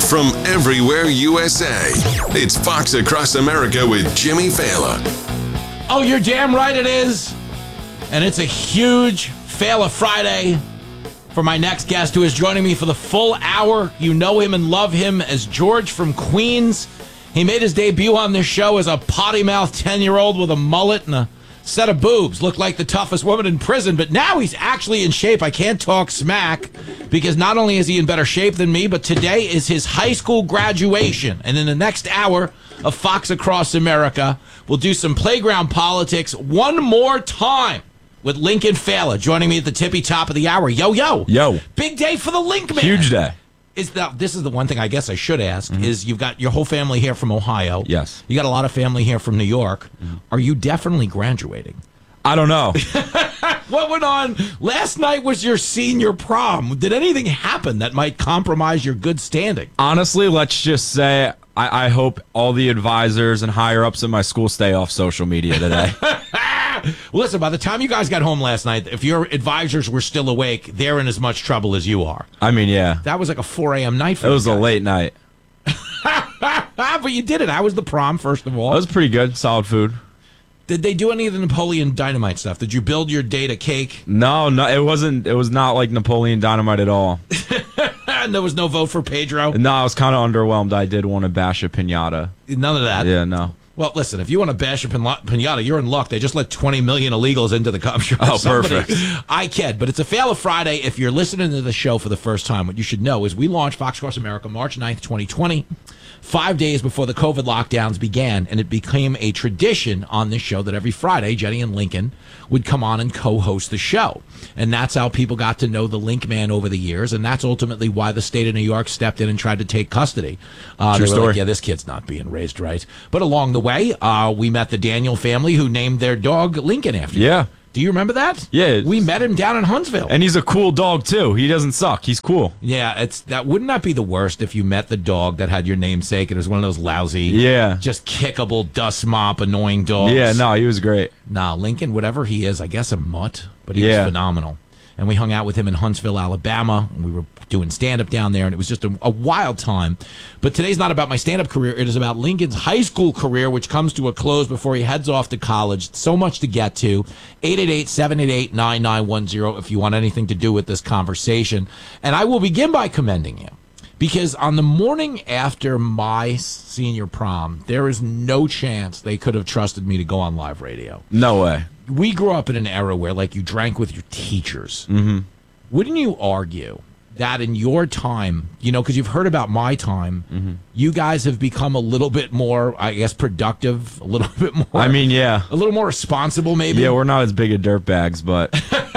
from everywhere USA. It's Fox Across America with Jimmy Fallon. Oh, you're damn right it is. And it's a huge Fallon Friday for my next guest who is joining me for the full hour. You know him and love him as George from Queens. He made his debut on this show as a potty-mouthed 10-year-old with a mullet and a set of boobs. Looked like the toughest woman in prison, but now he's actually in shape. I can't talk smack because not only is he in better shape than me, but today is his high school graduation. And in the next hour of Fox Across America, we'll do some playground politics one more time with Lincoln Fallon joining me at the tippy top of the hour. Yo, yo. Yo. Big day for the Link Man. Huge day. This is the one thing I guess I should ask, is you've got your whole family here from Ohio. Yes. You got a lot of family here from New York. Are you definitely graduating? I don't know. What went on? Last night was your senior prom. Did anything happen that might compromise your good standing? Honestly, let's just say I hope all the advisors and higher-ups in my school stay off social media today. Well, listen, by the time you guys got home last night, if your advisors were still awake, they're in as much trouble as you are. I mean, yeah. That was like a 4 a.m. night for you. It was a late night. But you did it. How was the prom, first of all? It was pretty good. Solid food. Did they do any of the Napoleon Dynamite stuff? Did you build your date cake? No, it wasn't. It was not like Napoleon Dynamite at all. And there was no vote for Pedro? No, I was kind of underwhelmed. I did want to bash a piñata. None of that? Yeah, no. Well, listen, if you want to bash a piñata, you're in luck. They just let 20 million illegals into the country. Oh, perfect. I kid, but it's a Fallon Friday. If you're listening to the show for the first time, what you should know is we launched Fox Across America March 9th, 2020, 5 days before the COVID lockdowns began, and it became a tradition on this show that every Friday, Jenny and Lincoln would come on and co-host the show. And that's how people got to know the Link Man over the years, and that's ultimately why the state of New York stepped in and tried to take custody. True story. Like, yeah, this kid's not being raised right. But along the way, we met the Daniel family who named their dog Lincoln after you. Yeah. Do you remember that? Yeah. We met him down in Huntsville. And he's a cool dog, too. He doesn't suck. He's cool. Yeah, wouldn't that be the worst if you met the dog that had your namesake and it was one of those lousy, just kickable, dust mop, annoying dogs? Yeah, no, he was great. Nah, Lincoln, whatever he is, I guess a mutt, but he was phenomenal. And we hung out with him in Huntsville, Alabama, and we were doing stand-up down there, and it was just a wild time. But today's not about my stand-up career. It is about Lincoln's high school career, which comes to a close before he heads off to college. So much to get to. 888-788-9910 if you want anything to do with this conversation. And I will begin by commending you, because on the morning after my senior prom, there is no chance they could have trusted me to go on live radio. No way. We grew up in an era where, like, you drank with your teachers. Mm-hmm. Wouldn't you argue that in your time, you know, because you've heard about my time, you guys have become a little bit more, I guess, productive, a little bit more. I mean, yeah. A little more responsible, maybe? Yeah, we're not as big of dirtbags, but.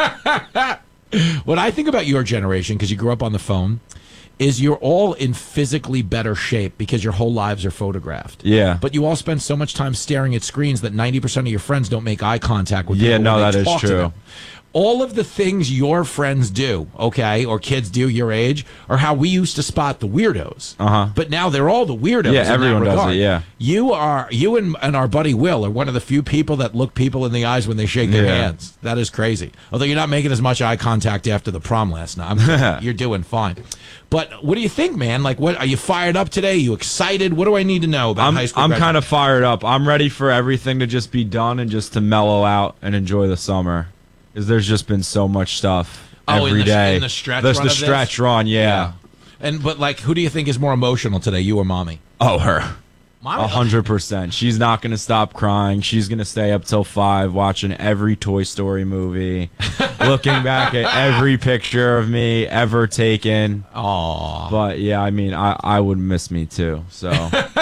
What I think about your generation, because you grew up on the phone, is you're all in physically better shape because your whole lives are photographed. Yeah. But you all spend so much time staring at screens that 90% of your friends don't make eye contact with you. Yeah, no, that is true. All of the things your friends do, okay, or kids do your age, are how we used to spot the weirdos. But now they're all the weirdos. Yeah, everyone does it, yeah. You and our buddy Will are one of the few people that look people in the eyes when they shake their hands. That is crazy. Although you're not making as much eye contact after the prom last night. You're doing fine. But what do you think, man? Like, what are you fired up today? Are you excited? What do I need to know about high school? I'm kind of fired up. I'm ready for everything to just be done and just to mellow out and enjoy the summer. Because there's just been so much stuff every day. In the stretch There's run the of stretch this? run, yeah. But like, who do you think is more emotional today, you or Mommy? Oh, her. Mommy? 100%. She's not going to stop crying. She's going to stay up till 5 watching every Toy Story movie, looking back at every picture of me ever taken. Aww. But yeah, I mean, I would miss me too. So.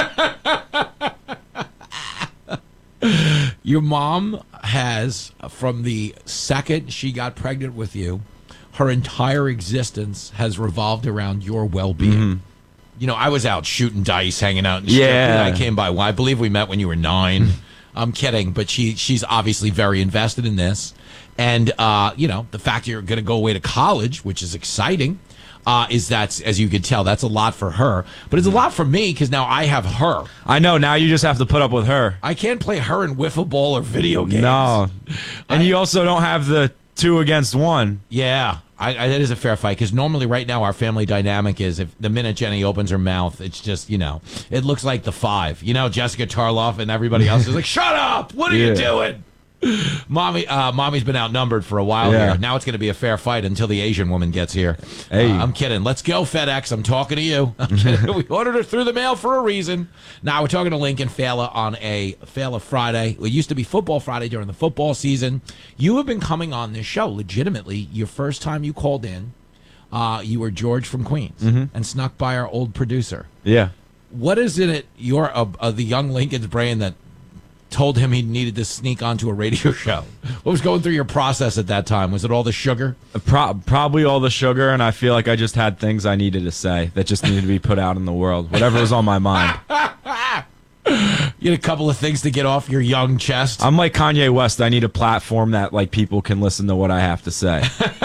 Your mom has, from the second she got pregnant with you, her entire existence has revolved around your well-being. You know, I was out shooting dice, hanging out in strip, and I came by. Well, I believe we met when you were 9. I'm kidding, but she's obviously very invested in this. And, you know, the fact you're going to go away to college, which is exciting, is that, as you can tell, that's a lot for her. But it's a lot for me because now I have her. I know. Now you just have to put up with her. I can't play her in wiffle ball or video games. No. And you also don't have the 2 against 1. Yeah, that is a fair fight because normally right now our family dynamic is if the minute Jenny opens her mouth, it's just, it looks like the 5. Jessica Tarloff and everybody else is like, shut up! What are you doing? Mommy's been outnumbered for a while here. Now it's going to be a fair fight until the Asian woman gets here. Hey. I'm kidding. Let's go, FedEx. I'm talking to you. We ordered her through the mail for a reason. Now we're talking to Lincoln Fela on a Fela Friday. It used to be Football Friday during the football season. You have been coming on this show legitimately. Your first time you called in, you were George from Queens and snuck by our old producer. Yeah. What is in it the young Lincoln's brain that told him he needed to sneak onto a radio show? What was going through your process at that time? Was it all the sugar? Probably all the sugar, and I feel like I just had things I needed to say that just needed to be put out in the world. Whatever was on my mind. You had a couple of things to get off your young chest. I'm like Kanye West. I need a platform that like people can listen to what I have to say.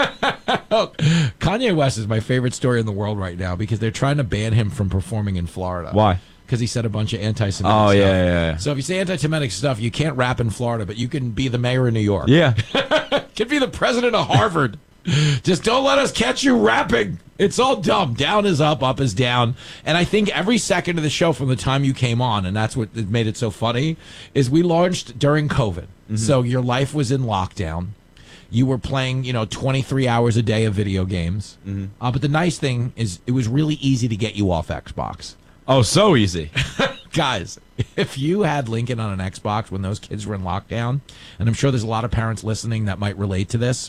Kanye West is my favorite story in the world right now because they're trying to ban him from performing in Florida. Why? Because he said a bunch of anti-Semitic stuff. Yeah. So if you say anti-Semitic stuff, you can't rap in Florida, but you can be the mayor of New York. Yeah. Could be the president of Harvard. Just don't let us catch you rapping. It's all dumb. Down is up is down. And I think every second of the show from the time you came on, and that's what made it so funny, is we launched during COVID. So your life was in lockdown. You were playing, 23 hours a day of video games. But the nice thing is it was really easy to get you off Xbox. Oh, so easy. Guys, if you had Lincoln on an Xbox when those kids were in lockdown, and I'm sure there's a lot of parents listening that might relate to this,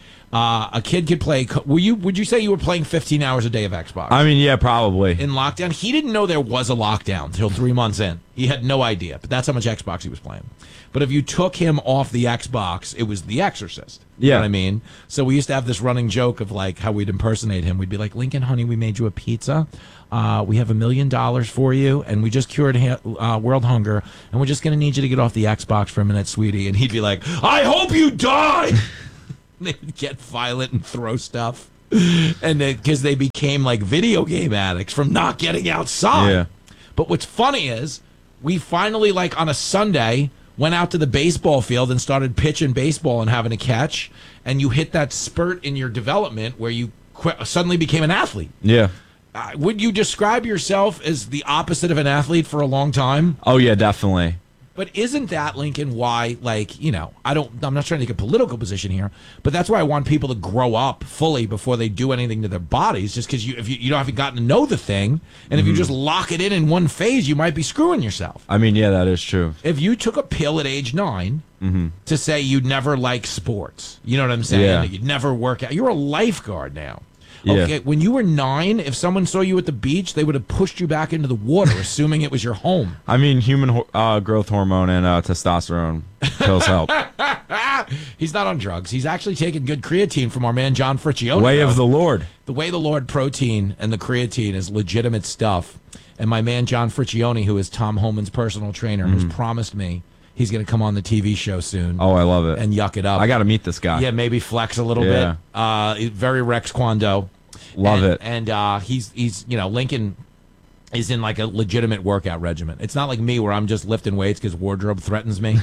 a kid could play. Would you say you were playing 15 hours a day of Xbox? I mean, yeah, probably. In lockdown? He didn't know there was a lockdown until 3 months in. He had no idea, but that's how much Xbox he was playing. But if you took him off the Xbox, it was The Exorcist. You know what I mean? So we used to have this running joke of like how we'd impersonate him. We'd be like, Lincoln, honey, we made you a pizza. We have $1 million for you, and we just cured world hunger, and we're just going to need you to get off the Xbox for a minute, sweetie. And he'd be like, I hope you die! They'd get violent and throw stuff. And because they became like video game addicts from not getting outside. Yeah. But what's funny is we finally, like on a Sunday, went out to the baseball field and started pitching baseball and having a catch, and you hit that spurt in your development where you suddenly became an athlete. Yeah. Would you describe yourself as the opposite of an athlete for a long time? Oh, yeah, definitely. But isn't that, Lincoln, why, I'm not trying to take a political position here, but that's why I want people to grow up fully before they do anything to their bodies, just because if you haven't gotten to know the thing, and if you just lock it in one phase, you might be screwing yourself. I mean, yeah, that is true. If you took a pill at age 9 to say you'd never like sports, you know what I'm saying? Yeah. You'd never work out. You're a lifeguard now. Yeah. Okay, when you were 9, if someone saw you at the beach, they would have pushed you back into the water, assuming it was your home. I mean, human growth hormone and testosterone pills help. He's not on drugs. He's actually taking good creatine from our man John Friccione. Way of the Lord. The Way of the Lord protein and the creatine is legitimate stuff. And my man John Friccione, who is Tom Homan's personal trainer, has promised me he's going to come on the TV show soon. Oh, I love it. And yuck it up. I got to meet this guy. Yeah, maybe flex a little bit. Very Rex Kwon Do. Love it. And he's Lincoln is in like a legitimate workout regimen. It's not like me where I'm just lifting weights because wardrobe threatens me.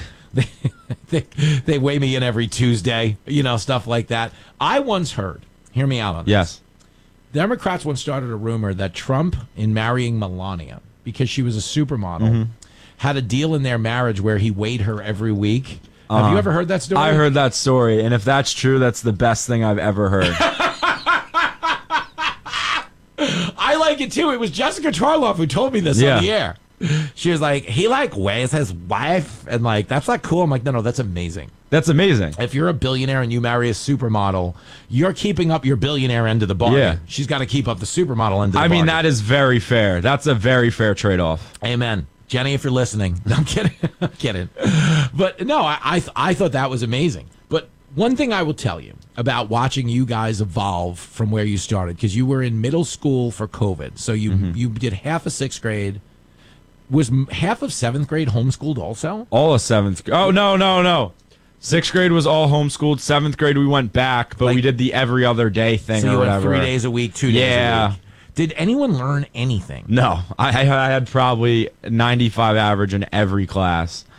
They weigh me in every Tuesday, stuff like that. I once heard, hear me out on this. Yes. Democrats once started a rumor that Trump, in marrying Melania, because she was a supermodel, had a deal in their marriage where he weighed her every week. Have you ever heard that story? I heard that story, and if that's true, that's the best thing I've ever heard. I like it too. It was Jessica Tarloff who told me this on the air. She was like, he weighs his wife, and that's not cool. I'm like, no, that's amazing. That's amazing. If you're a billionaire and you marry a supermodel, you're keeping up your billionaire end of the bargain. Yeah. She's got to keep up the supermodel end of the bargain. I mean, that is very fair. That's a very fair trade-off. Amen. Jenny, if you're listening. No, I'm kidding. I'm kidding. But no, I thought that was amazing. But one thing I will tell you about watching you guys evolve from where you started, because you were in middle school for COVID. So you did half of 6th grade. Was half of 7th grade homeschooled also? All of 7th grade. Oh, no. 6th grade was all homeschooled. 7th grade we went back, but we did the every other day thing so or you whatever. Went 3 days a week, 2 days a week. Did anyone learn anything? No. I had probably 95 average in every class.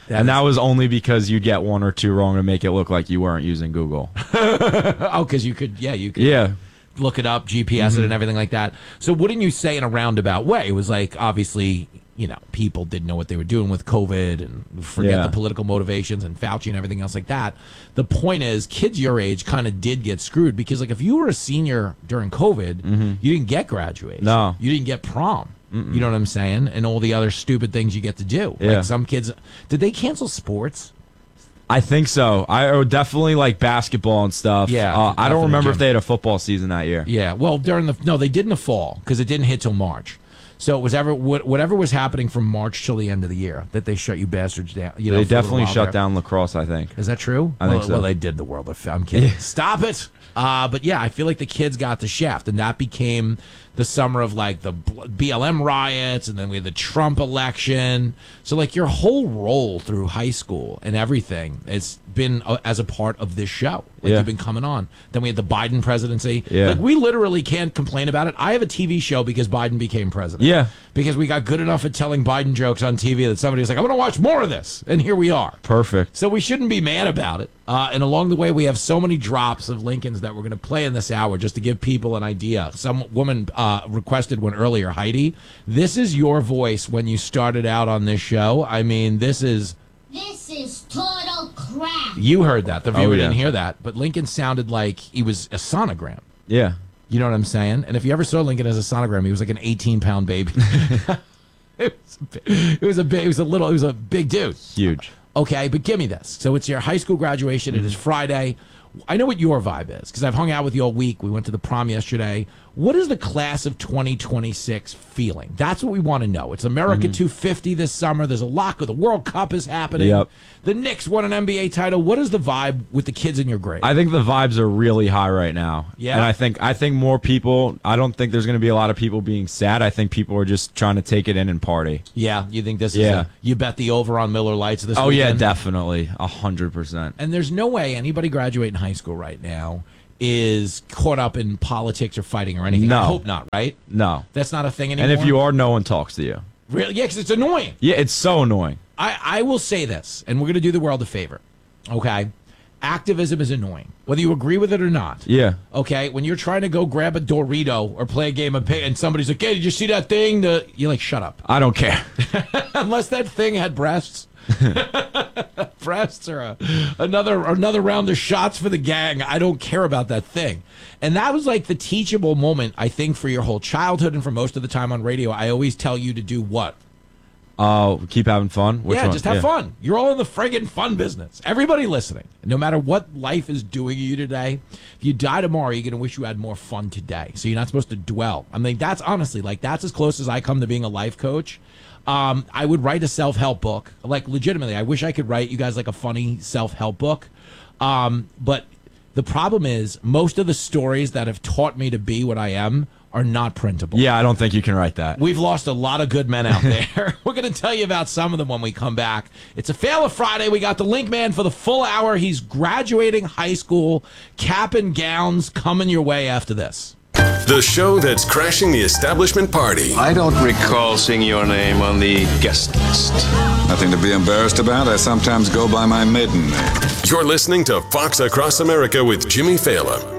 And that was only because you'd get one or two wrong to make it look like you weren't using Google. Oh, because you could look it up, GPS it, and everything like that. So wouldn't you say in a roundabout way? It was like, obviously, people didn't know what they were doing with COVID and forget the political motivations and Fauci and everything else like that. The point is, kids your age kind of did get screwed because, like, if you were a senior during COVID, you didn't get graduation. No. You didn't get prom. You know what I'm saying? And all the other stupid things you get to do. Yeah. Like some kids, did they cancel sports? I think so. I definitely like basketball and stuff. Yeah. I don't remember if they had a football season that year. Yeah. Well, they did in the fall because it didn't hit till March. So it was whatever was happening from March till the end of the year that they shut you bastards down. They definitely shut down lacrosse, I think. Is that true? I think so. Well, they did the world of. I'm kidding. Stop it. But yeah, I feel like the kids got the shaft, and that became the summer of like the BLM riots, and then we had the Trump election. So like your whole role through high school and everything has been as a part of this show. Like you've been coming on. Then we had the Biden presidency. Yeah. Like we literally can't complain about it. I have a TV show because Biden became president. Yeah. Because we got good enough at telling Biden jokes on TV that somebody was like, I'm going to watch more of this. And here we are. Perfect. So we shouldn't be mad about it. And along the way, we have so many drops of Lincolns that we're going to play in this hour just to give people an idea. Some woman requested one earlier, Heidi. This is your voice when you started out on this show. I mean, this is total crap. You heard that. The viewer didn't hear that. But Lincoln sounded like he was a sonogram. Yeah. You know what I'm saying? And if you ever saw Lincoln as a sonogram, he was like an 18-pound baby. It was a big dude. Huge. Okay, but give me this. So it's your high school graduation. It is Friday. I know what your vibe is because I've hung out with you all week. We went to the prom yesterday. What is the class of 2026 feeling? That's what we want to know. It's America 250 this summer. There's a lot of the World Cup is happening. Yep. The Knicks won an NBA title. What is the vibe with the kids in your grade? I think the vibes are really high right now. Yeah. And I think more people, I don't think there's going to be a lot of people being sad. I think people are just trying to take it in and party. Yeah, you think this is you bet the over on Miller Lights this weekend? Yeah, definitely. 100%. And there's no way anybody graduating high school right now is caught up in politics or fighting or anything. No. I hope not, right? No. That's not a thing anymore. And if you are, no one talks to you. Really? Yeah, because it's annoying. Yeah, it's so annoying. I will say this, and we're going to do the world a favor, okay? Activism is annoying, whether you agree with it or not. Yeah. Okay? When you're trying to go grab a Dorito or play a game of pig, and somebody's like, hey, did you see that thing? You're like, shut up. I don't care. Unless that thing had breasts. Breasts or another round of shots for the gang. I don't care about that thing. And that was like the teachable moment, I think, for your whole childhood and for most of the time on radio. I always tell you to do what? Keep having fun. Which one? Just have fun. You're all in the friggin' fun business. Everybody listening, no matter what life is doing to you today, if you die tomorrow, you're going to wish you had more fun today. So you're not supposed to dwell. I mean, that's honestly, like, that's as close as I come to being a life coach. I would write a self-help book. Like, legitimately, I wish I could write you guys like a funny self-help book. But the problem is most of the stories that have taught me to be what I am are not printable. Yeah, I don't think you can write that. We've lost a lot of good men out there. We're going to tell you about some of them when we come back. It's a Fail of Friday. We got the Link Man for the full hour. He's graduating high school. Cap and gowns coming your way after this. The show that's crashing the establishment party. I don't recall seeing your name on the guest list. Nothing to be embarrassed about. I sometimes go by my maiden name. You're listening to Fox Across America with Jimmy Fallon.